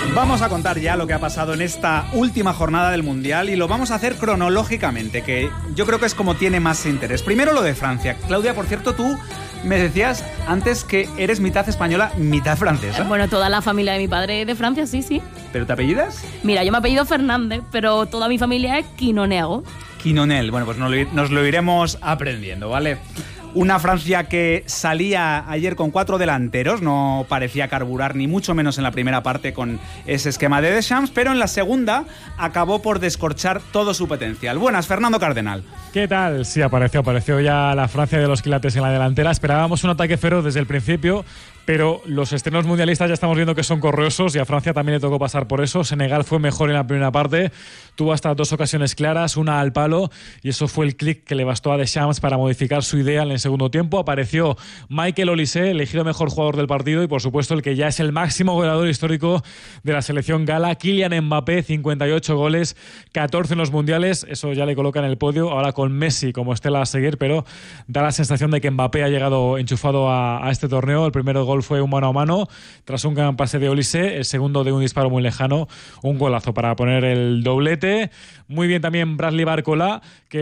Vamos a contar ya lo que ha pasado en esta última jornada del Mundial y lo vamos a hacer cronológicamente, que yo creo que es como tiene más interés. Primero lo de Francia. Claudia, por cierto, tú me decías antes que eres mitad española, mitad francesa. Bueno, toda la familia de mi padre es de Francia, sí. ¿Pero te apellidas? Mira, yo me apellido Fernández, pero toda mi familia es Quinoneago. Quinonel. Bueno, pues nos lo iremos aprendiendo, ¿vale? Una Francia que salía ayer con 4 delanteros, no parecía carburar ni mucho menos en la primera parte con ese esquema de Deschamps, pero en la segunda acabó por descorchar todo su potencial. Buenas, Fernando Cardenal. ¿Qué tal? Sí, apareció ya la Francia de los quilates en la delantera. Esperábamos un ataque feroz desde el principio, pero los estrenos mundialistas ya estamos viendo que son correosos y a Francia también le tocó pasar por eso. Senegal fue mejor en la primera parte, tuvo hasta 2 ocasiones claras, una al palo, y eso fue el clic que le bastó a Deschamps para modificar su idea en el segundo tiempo. Apareció Michael Olise, elegido mejor jugador del partido, y por supuesto el que ya es el máximo goleador histórico de la selección gala, Kylian Mbappé, 58 goles, 14 en los mundiales. Eso ya le coloca en el podio, ahora con Messi como estela a seguir, pero da la sensación de que Mbappé ha llegado enchufado a este torneo. El primer gol fue un mano a mano tras un gran pase de Olise, el segundo de un disparo muy lejano, un golazo para poner el doblete. Muy bien también Bradley Barcola, que